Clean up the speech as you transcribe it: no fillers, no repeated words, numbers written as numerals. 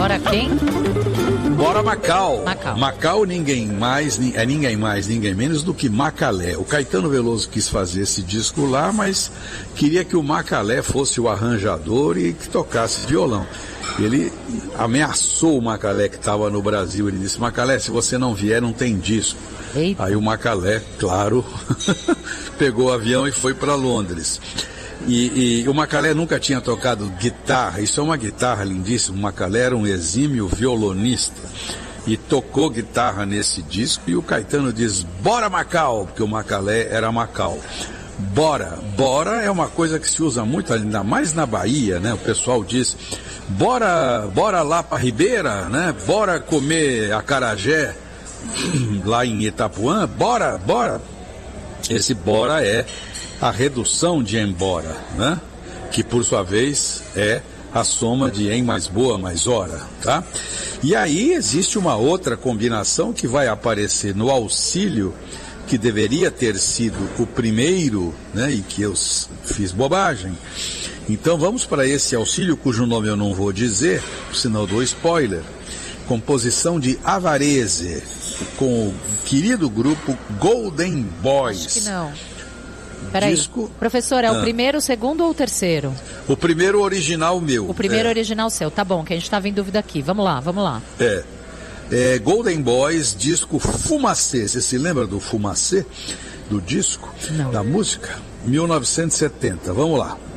Bora quem? Bora Macau. Macau. Macau, ninguém mais, ninguém menos do que Macalé. O Caetano Veloso quis fazer esse disco lá, mas queria que o Macalé fosse o arranjador e que tocasse violão. Ele ameaçou o Macalé, que estava no Brasil. Ele disse: Macalé, se você não vier, não tem disco. Eita. Aí o Macalé, claro, pegou o avião e foi para Londres. E o Macalé nunca tinha tocado guitarra. Isso é uma guitarra lindíssima. O Macalé era um exímio violonista e tocou guitarra nesse disco. E o Caetano diz: bora Macau, porque o Macalé era Macau. Bora é uma coisa que se usa muito, ainda mais na Bahia, né? O pessoal diz: bora lá pra Ribeira, né? Bora comer acarajé lá em Itapuã, bora. Esse bora é a redução de embora, né? Que por sua vez é a soma de em mais boa, mais hora, tá? E aí existe uma outra combinação que vai aparecer no auxílio, que deveria ter sido o primeiro, né? E que eu fiz bobagem. Então vamos para esse auxílio, cujo nome eu não vou dizer, senão dou spoiler. Composição de Avarese, com o querido grupo Golden Boys. Acho que não. Peraí, Disco... professor, é o primeiro, o segundo ou o terceiro? O primeiro original meu. O primeiro original seu, tá bom, que a gente estava em dúvida aqui. Vamos lá. Golden Boys, disco Fumacê. Você se lembra do Fumacê? Do disco? Não. Da música? 1970, vamos lá.